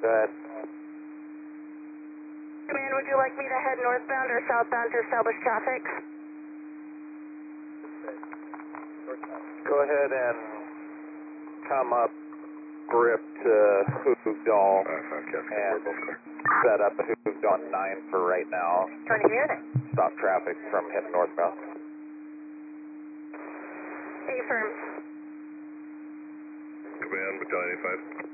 Go ahead. Command, would you like me to head northbound or southbound to establish traffic? Go ahead and come up grip to Hoogdal and set up a Hoogdal 9 for right now. Turning unit. Stop traffic from heading northbound. Affirm. Command, Battalion 85.